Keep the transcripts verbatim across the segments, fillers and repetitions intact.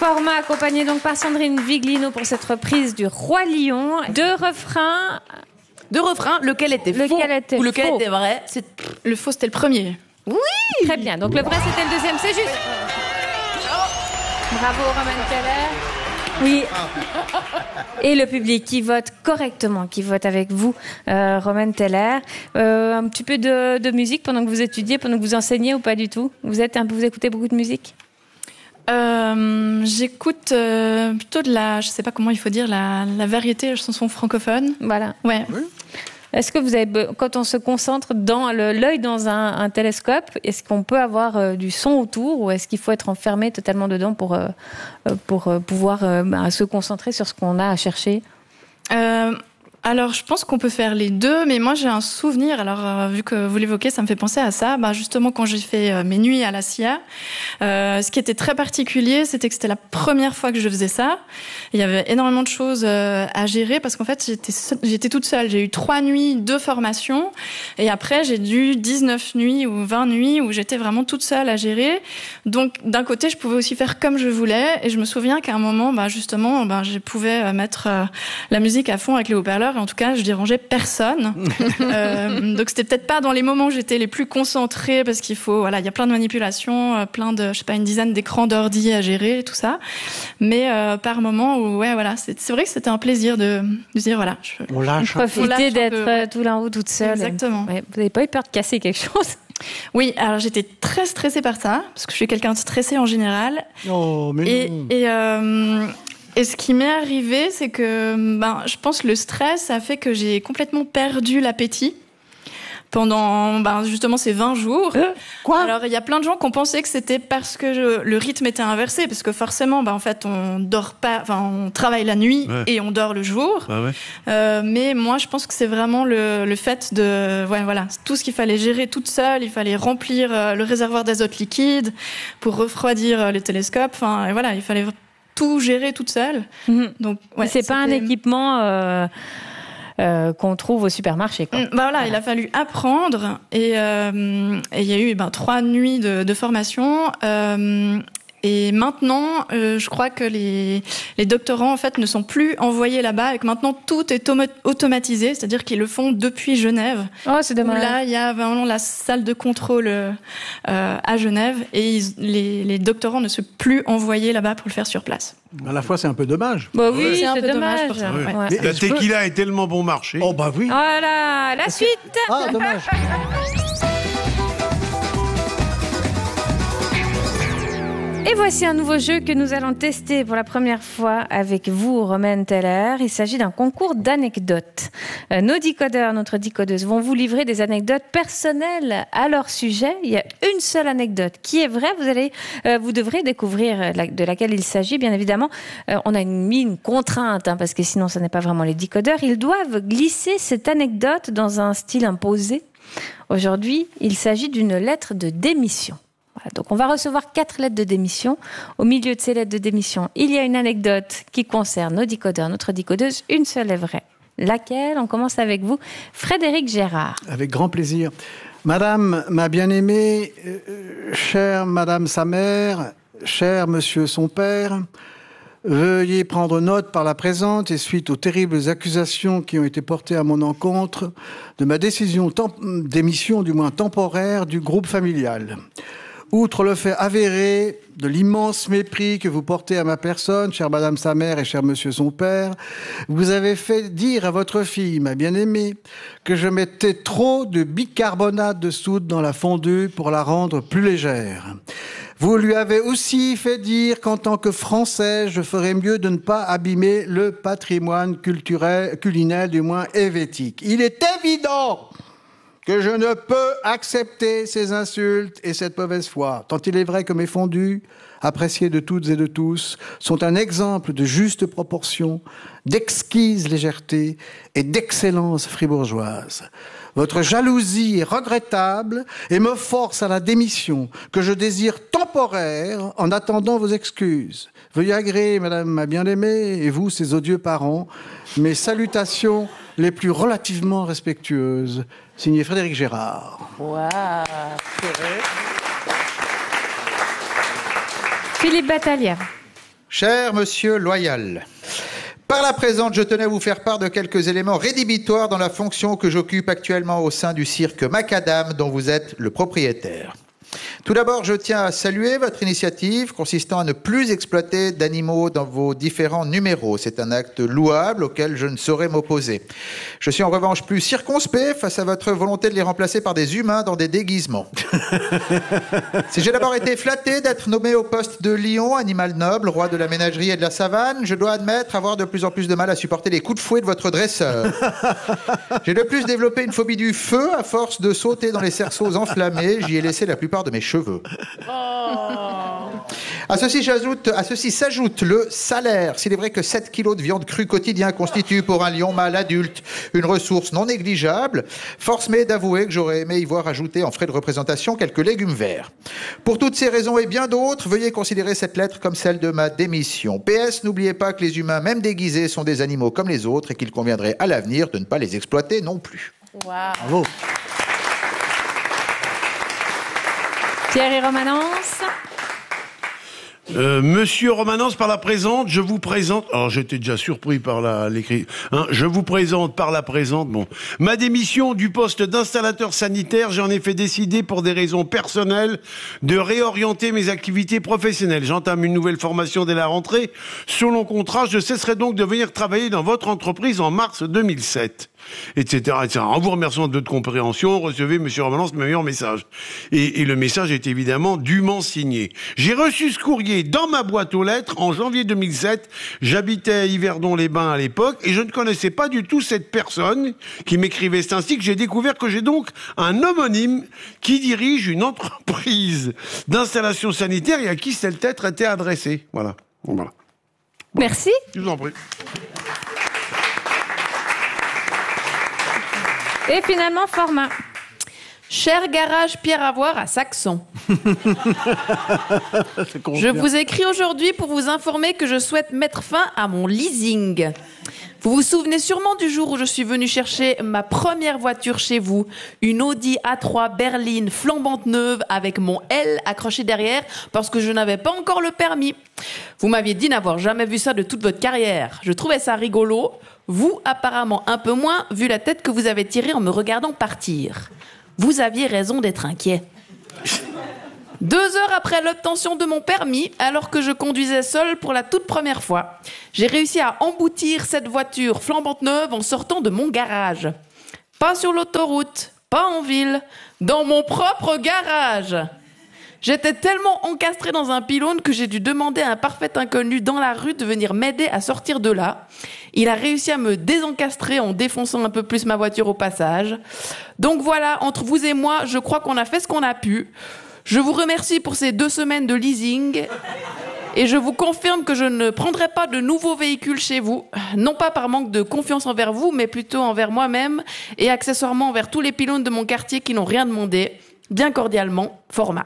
Format accompagné donc par Sandrine Viglino pour cette reprise du Roi Lion. Deux refrains. Deux refrains, lequel était lequel faux était ou lequel faux. était vrai? C'est... Le faux, c'était le premier. Oui. Très bien. Donc le vrai, c'était le deuxième. C'est juste. Bravo, Romaine Keller. Oui. Et le public qui vote correctement, qui vote avec vous, euh, Romaine Teller. Euh, un petit peu de, de musique pendant que vous étudiez, pendant que vous enseignez ou pas du tout? Vous êtes un peu, vous écoutez beaucoup de musique? Euh, j'écoute euh, plutôt de la, je sais pas comment il faut dire, la, la variété, la chanson francophone. Voilà. Ouais. Oui. Est-ce que vous avez, quand on se concentre dans le, l'œil dans un, un télescope, est-ce qu'on peut avoir euh, du son autour ou est-ce qu'il faut être enfermé totalement dedans pour, euh, pour euh, pouvoir euh, bah, se concentrer sur ce qu'on a à chercher? euh, Alors, je pense qu'on peut faire les deux, mais moi j'ai un souvenir, alors euh, vu que vous l'évoquez, ça me fait penser à ça, bah, justement quand j'ai fait euh, mes nuits à la C I A, euh, ce qui était très particulier, c'était que c'était la première fois que je faisais ça. Il y avait énormément de choses euh, à gérer, parce qu'en fait j'étais, j'étais toute seule, j'ai eu trois nuits de formation, et après j'ai dû dix-neuf nuits ou vingt nuits où j'étais vraiment toute seule à gérer. Donc d'un côté, je pouvais aussi faire comme je voulais, et je me souviens qu'à un moment, bah, justement, bah, je pouvais mettre euh, la musique à fond avec les haut-parleurs, et en tout cas, je dérangeais personne. euh, donc, c'était peut-être pas dans les moments où j'étais les plus concentrée, parce qu'il faut, voilà, il y a plein de manipulations, plein de, je sais pas, une dizaine d'écrans d'ordi à gérer, tout ça. Mais euh, par moment où, ouais, voilà, c'est, c'est vrai que c'était un plaisir de, de dire, voilà, je, on lâche, profiter on lâche d'être peu, tout là en haut toute seule. Exactement. Ouais, vous n'avez pas eu peur de casser quelque chose? Oui, alors j'étais très stressée par ça, parce que je suis quelqu'un de stressé en général. Oh, mais et, non. et euh, Et ce qui m'est arrivé, c'est que ben, je pense que le stress a fait que j'ai complètement perdu l'appétit pendant ben, justement ces vingt jours. Euh, quoi? Alors, il y a plein de gens qui ont pensé que c'était parce que je, le rythme était inversé, parce que forcément, ben, en fait, on dort pas, enfin, on travaille la nuit ouais. et on dort le jour. Ah ouais. Euh, mais moi, je pense que c'est vraiment le, le fait de, ouais, voilà, tout ce qu'il fallait gérer toute seule. Il fallait remplir euh, le réservoir d'azote liquide pour refroidir euh, les télescopes. Enfin, et voilà, il fallait tout gérer toute seule. Mmh. Donc, ouais, c'est pas un équipement euh, euh, qu'on trouve au supermarché, quoi. Mmh, bah voilà, voilà, il a fallu apprendre et euh, et il y a eu ben trois nuits de, de formation. Euh, Et maintenant, euh, je crois que les, les doctorants en fait ne sont plus envoyés là-bas et que maintenant tout est auto- automatisé, c'est-à-dire qu'ils le font depuis Genève. Oh, c'est dommage. Où là, il y a vraiment la salle de contrôle euh, à Genève et ils, les, les doctorants ne sont plus envoyés là-bas pour le faire sur place. À la fois, c'est un peu dommage. Bah oui, Ouais. c'est, C'est un c'est peu dommage. dommage pour ça. Ouais. Ouais. Mais La est-ce que- tequila est tellement bon marché. Oh bah oui. Voilà, la suite. Ah, dommage. Et voici un nouveau jeu que nous allons tester pour la première fois avec vous, Romaine Teller. Il s'agit d'un concours d'anecdotes. Euh, nos décodeurs, notre décodeuse, vont vous livrer des anecdotes personnelles à leur sujet. Il y a une seule anecdote qui est vraie. Vous allez, euh, vous devrez découvrir la, de laquelle il s'agit. Bien évidemment, euh, on a mis une contrainte, hein, parce que sinon, ce n'est pas vraiment les décodeurs. Ils doivent glisser cette anecdote dans un style imposé. Aujourd'hui, il s'agit d'une lettre de démission. Voilà, donc on va recevoir quatre lettres de démission. Au milieu de ces lettres de démission, il y a une anecdote qui concerne nos décodeurs, notre décodeuse. Une seule est vraie. Laquelle? On commence avec vous, Frédéric Gérard. Avec grand plaisir. Madame, ma bien-aimée, euh, chère Madame sa mère, cher Monsieur son père, veuillez prendre note par la présente et suite aux terribles accusations qui ont été portées à mon encontre de ma décision temp- d'émission, du moins temporaire, du groupe familial. Outre le fait avéré de l'immense mépris que vous portez à ma personne, chère Madame sa mère et cher Monsieur son père, vous avez fait dire à votre fille, ma bien-aimée, que je mettais trop de bicarbonate de soude dans la fondue pour la rendre plus légère. Vous lui avez aussi fait dire qu'en tant que Français, je ferais mieux de ne pas abîmer le patrimoine culturel, culinaire, du moins helvétique. Il est évident que je ne peux accepter ces insultes et cette mauvaise foi, tant il est vrai que mes fondus, appréciés de toutes et de tous, sont un exemple de juste proportion, d'exquise légèreté et d'excellence fribourgeoise. Votre jalousie est regrettable et me force à la démission que je désire temporaire en attendant vos excuses. Veuillez agréer, Madame ma bien-aimée, et vous, ses odieux parents, mes salutations les plus relativement respectueuses. Signé Frédéric Gérard. Waouh. Philippe Battaglia. Cher monsieur Loyal, par la présente, je tenais à vous faire part de quelques éléments rédhibitoires dans la fonction que j'occupe actuellement au sein du cirque Macadam, dont vous êtes le propriétaire. Tout d'abord, je tiens à saluer votre initiative consistant à ne plus exploiter d'animaux dans vos différents numéros. C'est un acte louable auquel je ne saurais m'opposer. Je suis en revanche plus circonspect face à votre volonté de les remplacer par des humains dans des déguisements. Si j'ai d'abord été flatté d'être nommé au poste de lion, animal noble, roi de la ménagerie et de la savane, je dois admettre avoir de plus en plus de mal à supporter les coups de fouet de votre dresseur. J'ai de plus développé une phobie du feu à force de sauter dans les cerceaux enflammés. J'y ai laissé la plupart de mes cheveux. Oh. À ceci, j'ajoute, à ceci s'ajoute le salaire. S'il est vrai que sept kilos de viande crue quotidien constituent pour un lion mâle adulte une ressource non négligeable, force m'est d'avouer que j'aurais aimé y voir ajouter en frais de représentation quelques légumes verts. Pour toutes ces raisons et bien d'autres, veuillez considérer cette lettre comme celle de ma démission. P S, n'oubliez pas que les humains, même déguisés, sont des animaux comme les autres et qu'il conviendrait à l'avenir de ne pas les exploiter non plus. Wow. Bravo. Thierry Romanence. Euh, Monsieur Romanence, par la présente, je vous présente... Alors, j'étais déjà surpris par la, l'écrit... Hein, je vous présente par la présente, bon... Ma démission du poste d'installateur sanitaire, j'en ai fait décider pour des raisons personnelles de réorienter mes activités professionnelles. J'entame une nouvelle formation dès la rentrée. Selon contrat, je cesserai donc de venir travailler dans votre entreprise en mars deux mille sept. Etc, et cetera. En vous remerciant de votre compréhension, recevez, Monsieur Romanence, le meilleur message. Et, et le message est évidemment dûment signé. J'ai reçu ce courrier dans ma boîte aux lettres en janvier deux mille sept. J'habitais à Yverdon-les-Bains à l'époque et je ne connaissais pas du tout cette personne qui m'écrivait. C'est ainsi que j'ai découvert que j'ai donc un homonyme qui dirige une entreprise d'installation sanitaire et à qui cette lettre était adressée. Voilà. Bon, voilà. Bon. Merci. Je vous en prie. Et finalement, format. Cher garage Pierre Avoir à Saxon. Je vous écris aujourd'hui pour vous informer que je souhaite mettre fin à mon leasing. Vous vous souvenez sûrement du jour où je suis venue chercher ma première voiture chez vous, une Audi A trois berline flambante neuve avec mon L accroché derrière parce que je n'avais pas encore le permis. Vous m'aviez dit n'avoir jamais vu ça de toute votre carrière. Je trouvais ça rigolo. Vous, apparemment un peu moins, vu la tête que vous avez tirée en me regardant partir. Vous aviez raison d'être inquiet. Deux heures après l'obtention de mon permis, alors que je conduisais seule pour la toute première fois, j'ai réussi à emboutir cette voiture flambante neuve en sortant de mon garage. Pas sur l'autoroute, pas en ville, dans mon propre garage. J'étais tellement encastrée dans un pylône que j'ai dû demander à un parfait inconnu dans la rue de venir m'aider à sortir de là. Il a réussi à me désencastrer en défonçant un peu plus ma voiture au passage. Donc voilà, entre vous et moi, je crois qu'on a fait ce qu'on a pu. Je vous remercie pour ces deux semaines de leasing et je vous confirme que je ne prendrai pas de nouveaux véhicules chez vous, non pas par manque de confiance envers vous, mais plutôt envers moi-même et accessoirement envers tous les pylônes de mon quartier qui n'ont rien demandé. Bien cordialement, format.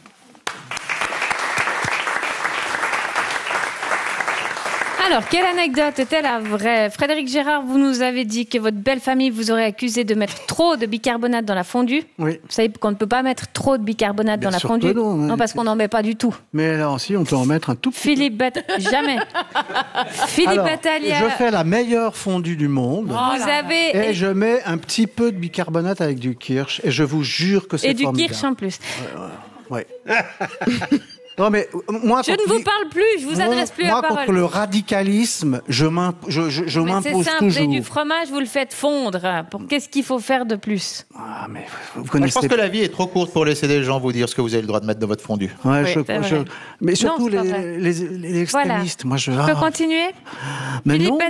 Alors, quelle anecdote est-elle la vraie ? Frédéric Gérard, vous nous avez dit que votre belle famille vous aurait accusé de mettre trop de bicarbonate dans la fondue. Oui. Vous savez qu'on ne peut pas mettre trop de bicarbonate Bien dans la sûr fondue. que non, hein. Non, parce qu'on n'en met pas du tout. Mais là aussi, on peut en mettre un tout petit Philippe Bat... Jamais. Philippe Alors, Battaglia. je fais la meilleure fondue du monde. Vous avez... Et je mets un petit peu de bicarbonate avec du kirsch. Et je vous jure que c'est Et du formidable. kirsch en plus. Ouais. Non, mais moi, Je ne vous parle plus, je vous adresse plus moi, la parole. contre le radicalisme, je m'imp- je, je, je Mais m'impose c'est simple, vous toujours. avez du fromage, vous le faites fondre. Pour... Qu'est-ce qu'il faut faire de plus ? Ah, mais vous Moi, connaissez je pense que la vie est trop courte pour laisser des gens vous dire ce que vous avez le droit de mettre dans votre fondue. Ouais, Oui, je, c'est je- vrai. mais surtout Non, c'est les, pas vrai. les, les, les extrémistes. Moi, je. Je peux continuer ? mais Philippe, non.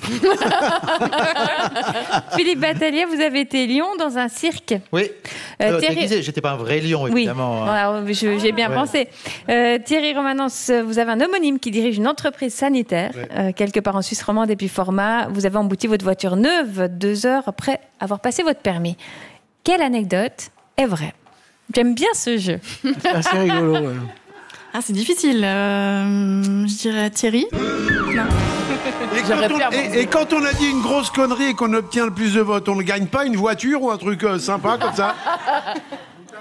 Bat- Philippe Battaglia, vous avez été lion dans un cirque. Oui. Euh, Euh, Thierry- déguisé, j'étais pas un vrai lion, Oui, évidemment. hein. voilà, je- j'ai bien Ouais. pensé. Euh, Thierry Romanence, vous avez un homonyme qui dirige une entreprise sanitaire, Ouais. euh, quelque part en Suisse romande, et puis format. Vous avez embouti votre voiture neuve deux heures après avoir passé votre permis. Quelle anecdote est vraie ? J'aime bien ce jeu. C'est assez rigolo. Ouais. Ah, c'est difficile. Euh, je dirais Thierry. Non. Et quand, on, et, et quand on a dit une grosse connerie et qu'on obtient le plus de votes, on ne gagne pas une voiture ou un truc euh, sympa comme ça ?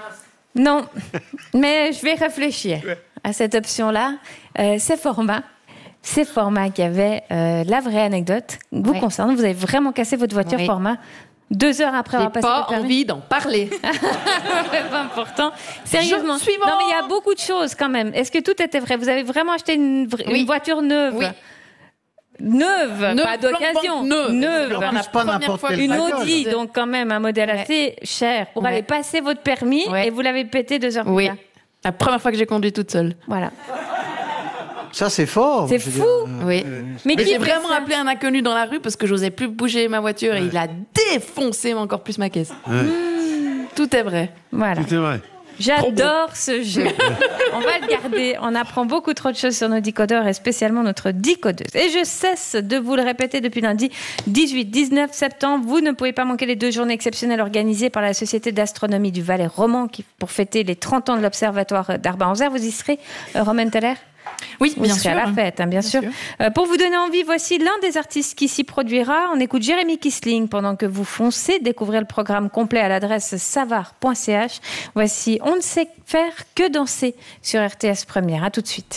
Non, mais je vais réfléchir Ouais. à cette option-là. Euh, c'est format. c'est format qui avait euh, la vraie anecdote vous Ouais. concernant. Vous avez vraiment cassé votre voiture Oui. format deux heures après J'ai avoir passé pas votre permis. envie d'en parler. C'est pas important. Sérieusement. Je- suivant. Non, mais il y a beaucoup de choses quand même. Est-ce que tout était vrai? Vous avez vraiment acheté une, vra- Oui. une voiture neuve? Oui. Neuve, Neuve, pas d'occasion. flambant neuve. neuve. Alors, En la plus, pas première n'importe fois quelle que- Une bagnole. Audi, donc quand même un modèle Ouais. assez cher pour Ouais. aller passer votre permis Ouais. et vous l'avez pété deux heures plus Oui. tard. La première fois que j'ai conduit toute seule. Voilà. Ça, c'est fort. C'est je veux fou. dire. Oui. Mais Mais qui j'ai fait vraiment ça? appelé un inconnu dans la rue parce que j'osais plus bouger ma voiture et il a défoncé encore plus ma caisse. Ouais. Tout est vrai. Voilà. C'est vrai. J'adore ce jeu. On va le garder. On apprend beaucoup trop de choses sur nos décodeurs et spécialement notre décodeuse. Et je cesse de vous le répéter depuis lundi dix-huit dix-neuf septembre. Vous ne pouvez pas manquer les deux journées exceptionnelles organisées par la Société d'astronomie du Valais roman qui, pour fêter les trente ans de l'Observatoire d'Arba-en-Zer. Vous y serez, euh, Romaine Teller? Oui, Vous bien serez sûr. à la fête, hein, bien, sûr. sûr. Euh, pour vous donner envie, voici l'un des artistes qui s'y produira. On écoute Jérémy Kissling pendant que vous foncez découvrir le programme complet à l'adresse savar point c h. Voici On ne sait faire que danser sur R T S Première. À tout de suite.